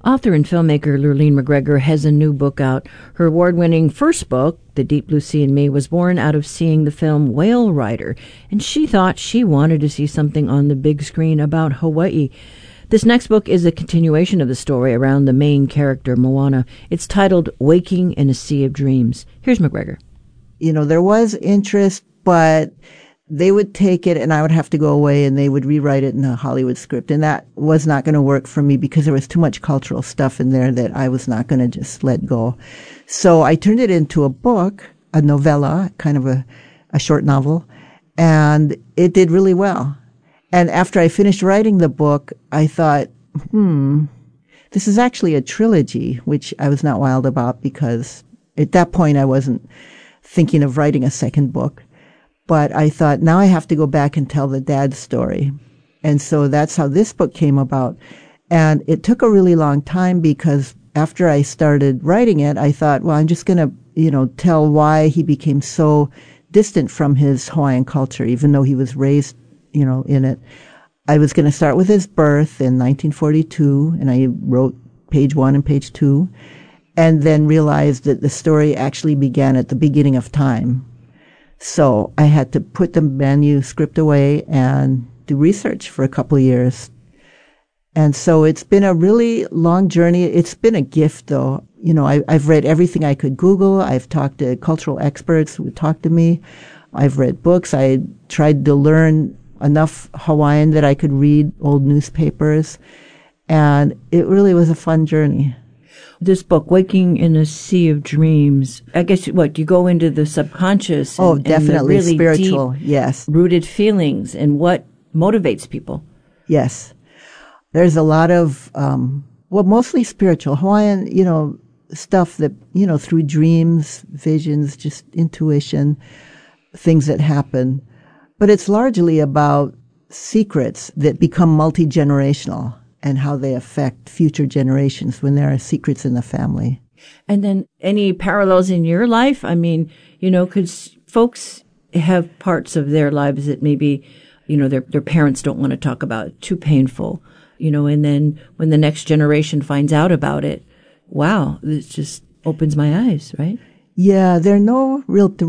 Author and filmmaker Lurleen McGregor has a new book out. Her award-winning first book, The Deep Blue Sea and Me, was born out of seeing the film Whale Rider, and she thought she wanted to see something on the big screen about Hawaii. This next book is a continuation of the story around the main character, Moana. It's titled Waking in a Sea of Dreams. Here's McGregor. There was interest, but they would take it and I would have to go away and they would rewrite it in a Hollywood script. And that was not going to work for me because there was too much cultural stuff in there that I was not going to just let go. So I turned it into a book, a novella, kind of a short novel, and it did really well. And after I finished writing the book, I thought, this is actually a trilogy, which I was not wild about because at that point I wasn't thinking of writing a second book. But I thought, now I have to go back and tell the dad's story. And so that's how this book came about. And it took a really long time because after I started writing it, I thought, well, I'm just going to, tell why he became so distant from his Hawaiian culture, even though he was raised, in it. I was going to start with his birth in 1942, and I wrote page 1 and page 2, and then realized that the story actually began at the beginning of time. So I had to put the manuscript away and do research for a couple of years. And so it's been a really long journey. It's been a gift, though. I've read everything I could Google. I've talked to cultural experts who would talk to me. I've read books. I tried to learn enough Hawaiian that I could read old newspapers. And it really was a fun journey. This book, Waking in a Sea of Dreams, I guess, you go into the subconscious and, definitely and the really spiritual, deep, yes. rooted feelings and what motivates people. Yes. There's a lot of, mostly spiritual. Hawaiian, stuff that, through dreams, visions, just intuition, things that happen. But it's largely about secrets that become multi-generational and how they affect future generations when there are secrets in the family. And then any parallels in your life? I mean, because folks have parts of their lives that maybe, their parents don't want to talk about, too painful, and then when the next generation finds out about it, wow, it just opens my eyes, right? Yeah, there are no real